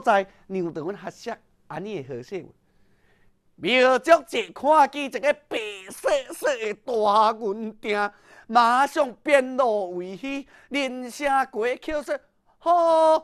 在，让着阮学习安尼的好势。苗族一看见一个白色色的大云鼎，马上变落为虚，连声过口说：“好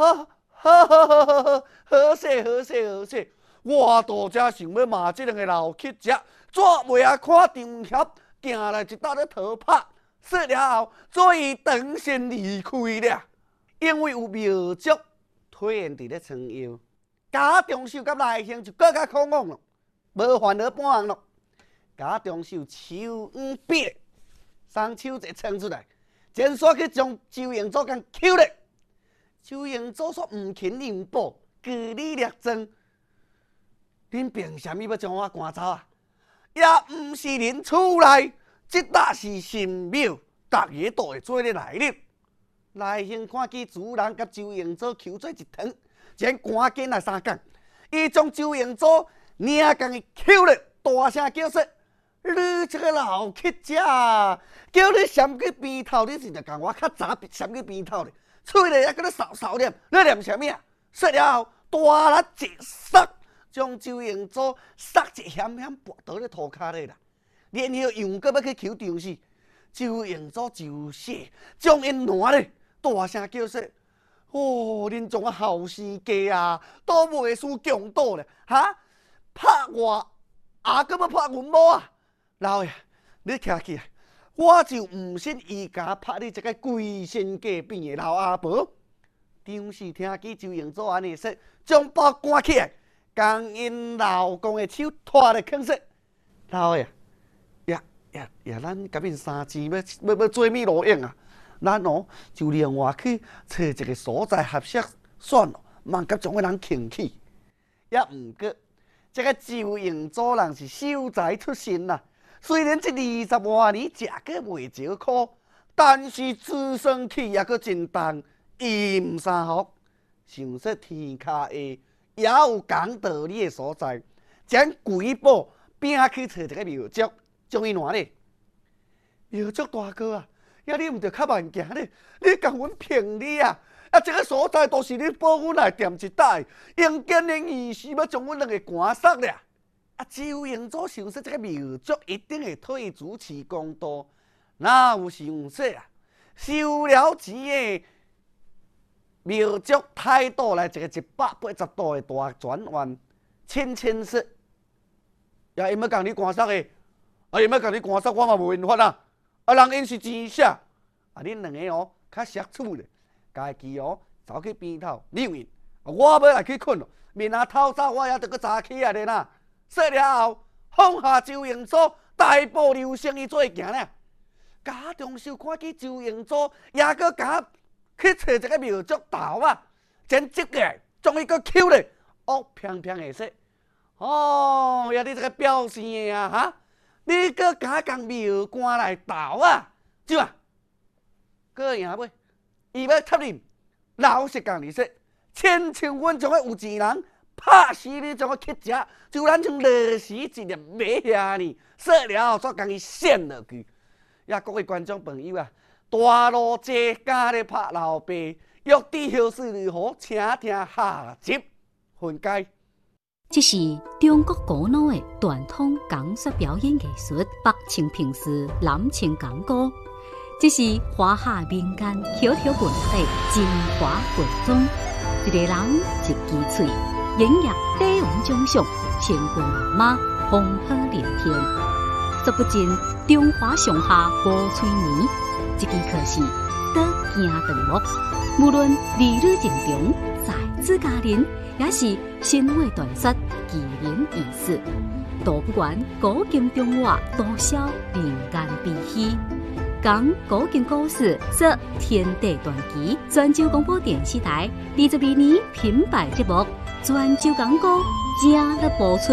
势好势好势！我大家想要骂这两个老乞食，怎袂啊看场协行来一搭咧讨拍？说了后，所以转身离开了。因为有苗族推现伫咧撑腰，家中秀甲内兄就更加狂妄了。无烦恼半项咯，家中秀手黄笔，双手一撑出来，前煞去将周英祖甲扣咧。周英祖说毋勤任报，据理力争。恁凭啥物要将我赶走啊？也毋是恁厝内，即搭是神庙，逐个都会做咧来入。内兄看见主人甲周英祖扣做一团，前赶紧来相共，伊将周英祖领共伊扣咧，大声叫说：“你这个老乞食，叫你闪去边头，你是着共我较早闪去边头咧，嘴咧还搁咧扫念，你念啥物啊？”说了后，大力一塞，将周英祖塞一险险跋倒咧涂骹咧啦。然后又搁要去求张氏，周英祖就谢，将因烂咧，大声叫说：“哦，恁种啊好生家啊，都袂输强盗咧，哈！拍我，还搁要拍阮某啊！老爷，你徛起来，我就毋信伊敢拍你这个鬼神隔壁的老阿婆。”张氏听见周英祖安尼说，将包赶起来，将因老公的手拖来坑说：“老爷，咱甲恁三姊要做咩路用啊？咱就另外去找一个所在合适算了，莫甲种个人轻起。也毋过，这个周英祖人是秀才出身啦，虽然这20多年食过袂少苦，但是自身气也阁真重，伊毋三福。想说天下下也有讲道理的所在，将鬼宝拼去找一个苗族，将伊拿咧。苗族大哥啊！你毋着较慢行咧，你共阮骗你啊！这个所在都是你保阮来踮一带，用建的意思要将阮两个赶杀咧。周英祖想说这个苗族一定会替伊主持公道，哪有想说啊？收了钱的苗族态度来一个180度的大转弯，千说，也因要共你赶杀的，因要共你赶杀，我嘛无办法啊！人因是钱啥？恁两个较识处咧，家己走去边头溜因，我要来去困咯。面啊透早我也得去早起啊咧呐。说了后，放下周英祖，大步流星伊做行咧。家中秀看见周英祖，也搁甲去找一个苗族头啊，前接过来，将伊搁扣咧，偏的说：“哦，你这个表示的啊哈！你搁甲共苗赶来斗啊？怎啊？搁赢袂？伊要插你，老实甲你说，千像阮种个有钱人，拍死你种个乞食，就咱像落石一粒马遐呢。说了后，煞共伊闪落去。也各位观众朋友啊，大路这家咧拍老爸，欲知后事如何，请听下集分解。 这是中国古老的传统港式表演艺术，北清平时，南清港歌。这是华夏民间口头文化精华文章，一个人一支嘴，演绎低文奖赏，千军万马，风火连天。说不尽中华上下无催眠，一支可是得行长木。无论儿女情长，在子佳人，也是神话传说，奇人异事。道不完古今中外多少人间悲喜。讲古今故事，说天地传奇。泉州广播电视台22年品牌节目《泉州港歌》正在播出。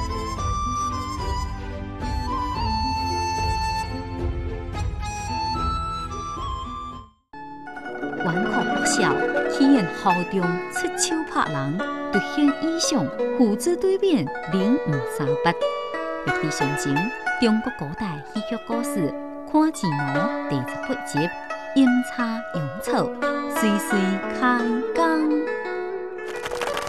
顽酷不孝，体验豪中出手拍人，凸显意象，父子对面0538。欲知详情，中国古代戏曲故事。看字幕第18集，阴差阳错，岁岁开工。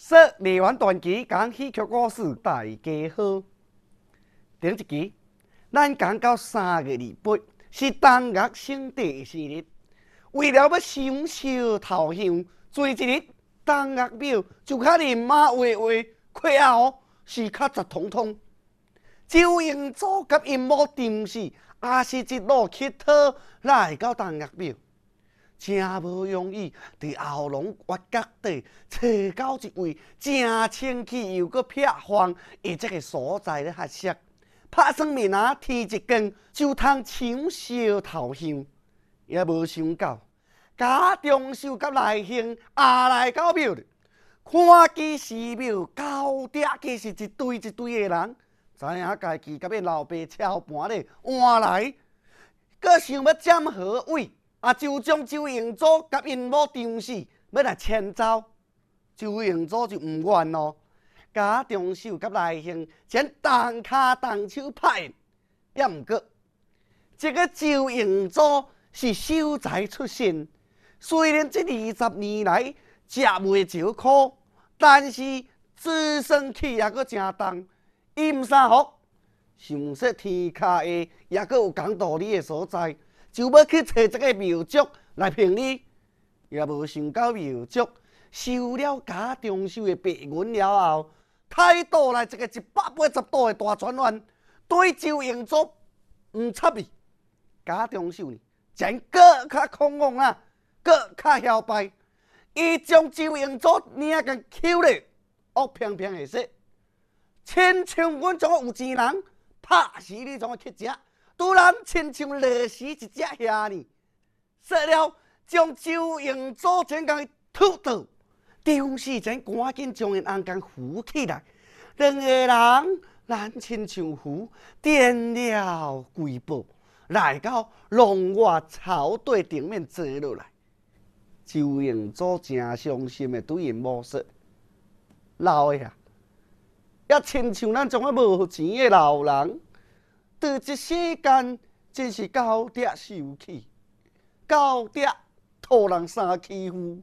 说梨园传奇讲戏曲故事，大家好。顶一期，咱讲到3月28是东岳升帝生日，为了要赏烧头香，最一日东岳庙就较人马围围，快后是较杂通通。周英祖甲因某陈氏也是一路乞讨来到东岳庙。真无容易，伫后龙挖角地找到一位真清气又阁撇荒的这个所在咧合适。拍算面啊，天一光就通抢烧头香，也无想到家中秀甲内兄也来到庙里，看见寺庙高底计是一堆一堆的人，知影家己甲因老爸操盘咧换来，阁想要占好位。就将周英祖甲因某张氏要来迁走，周英祖就唔愿咯。家中秀甲内兄先动骹动手拍，也毋过，这个周英祖是秀才出身，虽然这20年来食袂少苦，但是自身气也阁真重，伊毋三福，想说天下下也阁有讲道理的所在。就要去找这个庙祝来评理，也无想到庙祝收了家中秀的白银了后，态度来一个180度的大转弯，对周英祖唔插伊。家中秀呢，真更较狂妄啊，更较嚣摆。伊将周英祖领个扣咧，恶平平的说，亲像阮这个有钱人，拍死你这个乞食。突然，亲像勒死一只虾呢，说了将周英祖前甲伊吐倒，张氏前赶紧将因红杆扶起来，两个人咱亲像扶，点了规步，来到龙外草地顶面坐落来。周英祖真伤心的对因某说：“老的啊，也亲像咱种个无钱的老人。”在一世间，真是高低受气，高低讨人三欺负。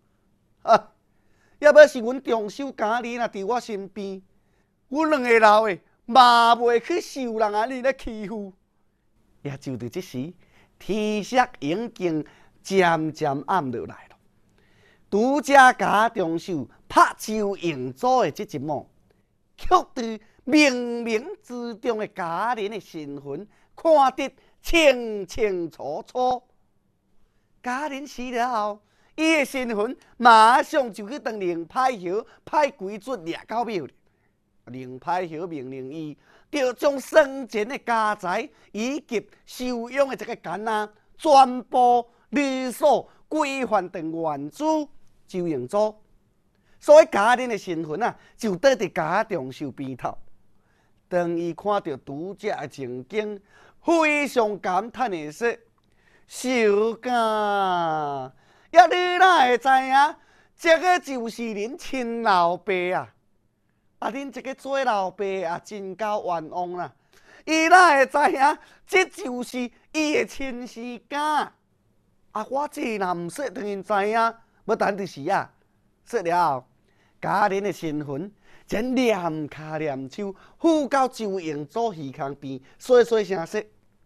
要要是阮长寿家己若伫我身边，阮两个老的嘛袂去受人安尼咧欺负。也就伫这时，天色已经渐渐暗落来了。拄则家长寿拍周英祖的这一幕，却对冥冥之中的家人的身份看得清清楚楚。家人死了后，伊的身份马上就去当令派侯派鬼卒掠到庙里。令派侯命令伊，要将生前的家财以及收养的这个囡仔，全部律所归还成原主周英祖。所以家人的身份就倒伫家中寿边头。当伊看到拄则的情景，非常感叹地说：“寿家，呀，你哪会知影？这个就是恁亲老爸啊！恁这个做老爸也真够冤枉啦！伊哪会知影？这就是伊的亲生囝。我这若毋说，让因知影，要等就是说了后，家人的身份。”真念骹念手，扶到周英祖鱼缸边，细细声说：“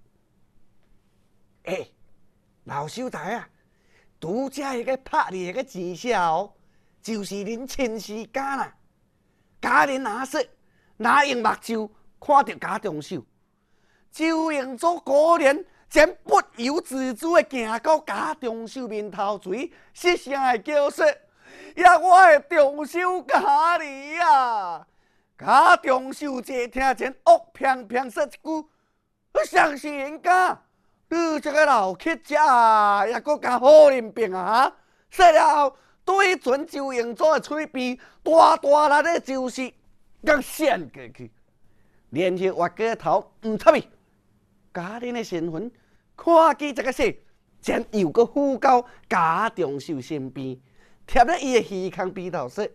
老秀才啊，拄则迄个拍你迄个钱簫，就是恁亲生囝啦。家人哪说，哪用目睭看到家中秀？周英祖果然真不由自主的行到家中秀面头前，失声的叫说。”呀，我的长寿家儿啊！家长寿者听前恶偏偏说一句：“相信人家，你这个老乞食啊，也阁加好人病啊！”说了后，对准周英祖的嘴边，大大力的就是甲扇过去，连续挖个头唔插伊。家人的身份看见这个事，前又阁扶到家长寿身边。贴咧伊的鱼缸边头说：“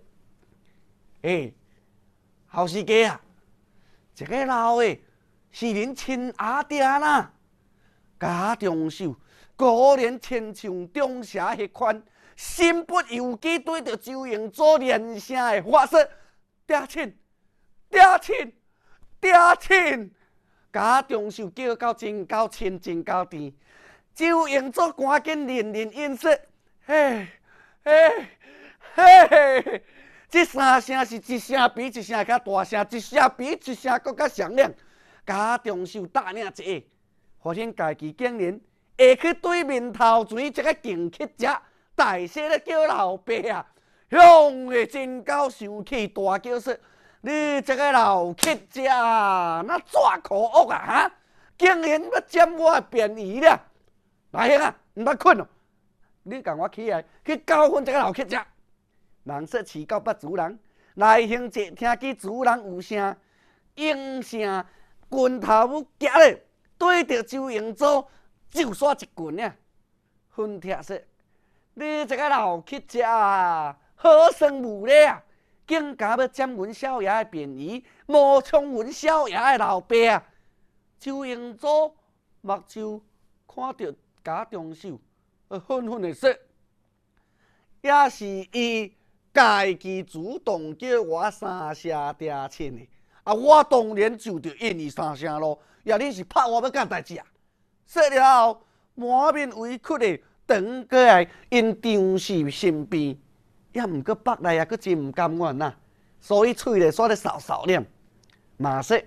后世家啊，这个老的是恁亲阿爹啦。家中寿果然亲像中邪迄款， 心不由己对着周营祖连声的发说：爹亲，爹亲，爹亲！家中秀叫到真够亲，真够甜。周营祖赶紧连连应说：嘿，嘿，嘿！这三声是一声比一声较大声，一声比一声搁较响亮。家中秀大领一下，发现家己竟然会去对面头前这个竞乞者大声咧叫老爸啊！凶的真够生气，大叫说：你这个老乞者，那抓可恶啊！哈，竟然要占我的便宜了！来兄啊，唔捌困哦，你共我起来去教训这个老乞者。人说饲狗捌主人，来兄者听见主人有声，应声拳头要夹咧，对着周营祖就煞一拳呀！训帖说：你这个老乞者啊，好生无礼啊！竟敢要占阮少爷的便宜，冒充阮少爷的老爸啊！周营祖目睭看到家中秀，愤愤地说：也是伊家己主动叫我三声爹亲的，啊，我当然就着应伊三声咯。也你是拍我要干代志啊？说了后，满面委屈的转过来因张氏身边，也毋过北来也佫真毋甘愿呐，所以嘴咧煞咧扫扫念，嘛说：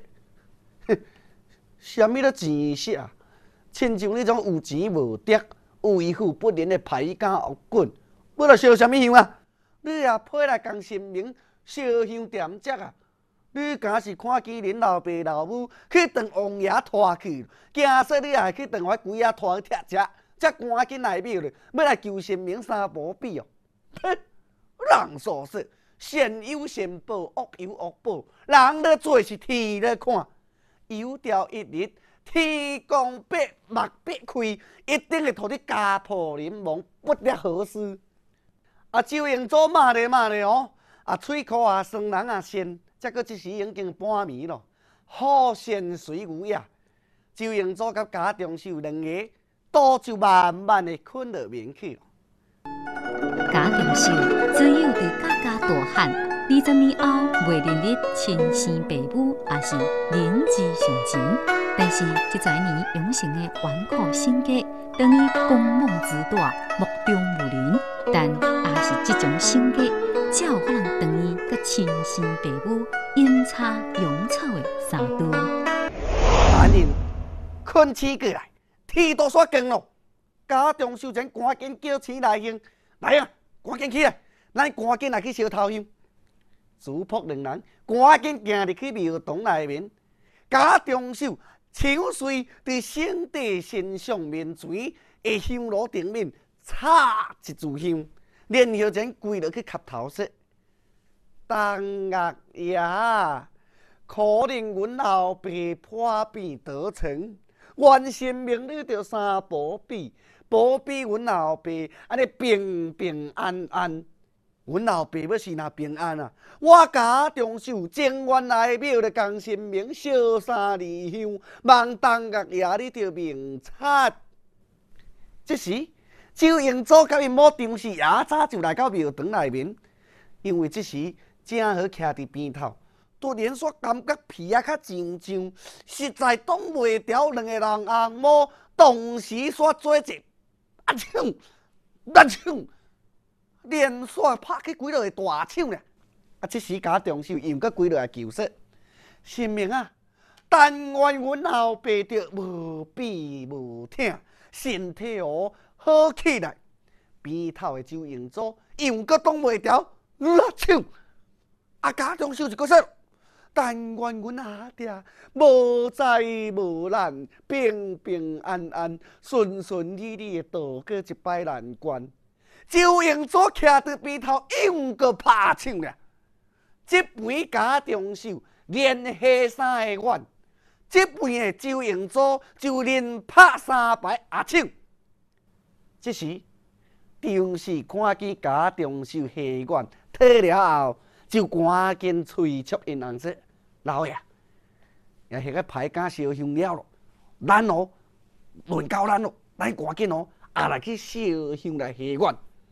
什么咧钱色啊？亲像你种有钱无德、为富不仁的歹家恶棍，要来烧什么香啊？你也配来共神明烧香点烛啊？你敢是看见恁老爸老母去当王爷拖去，惊说你也去当我鬼仔拖去拆食，才赶紧来庙咧，要来求神明三宝庇哦。哼！人所说，善有善报，恶有恶报，人咧做是天咧看，有朝一日天公伯目必开，一定会互你家破人亡，不了好事。啊，周营祖骂咧哦，啊，喙口啊酸人啊鲜，才个这时已经半暝咯，好仙随有也。周营祖甲家中秀两个，都就慢慢的困落眠去了。 家中秀只有伫家家大汉20年后月日日亲生爸母，也是人之常情。但是这一年养成的顽固性格，等于狂妄自大、目中无人。但也是这种性格，才有可能等于佮亲生爸母阴差阳错的相拄。 男人困起过来，天都煞光咯。家中秀前赶紧叫醒来兄，来啊，赶紧起来，咱赶紧来去烧头香。主仆两人赶紧行入去庙堂内面，家中秀手随伫圣地神像面前的香炉顶面插一炷香，然后前跪落去磕头说：当岳爷，可怜阮老爸破病得逞，愿神明你着三保庇，保庇阮老爸安尼平平安安。阮老爸要是若平安啊，我家中秀情愿来庙咧共神明烧三二香，望当岳爷你着明察。这时，周营祖甲因某张氏也早就来到庙堂内面，因为这时正好徛伫边头，突然煞感觉皮啊较痒痒，实在挡袂牢两个人红某，同时煞做者啊抢啊抢！连续拍去几落个大抢咧！啊，这时家中秀又搁几落来求说：神明啊，但愿阮老爸着无病无痛，身体好起来。边头的周营祖又搁挡袂牢，抢！啊，家中秀就搁说：但愿阮阿爹无灾无难，平平安安、顺顺利利的度过一摆难关。周营祖徛伫边头，又搁拍抢了。这边家中秀连下三个愿，这边的周营祖就连拍三摆阿抢。这时，张氏看见家中秀下愿退了后，就赶紧催促因翁说：老爷，也迄个歹家烧香了咯，咱轮到咱咯，咱赶紧来去烧香来下愿。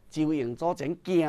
就用做成行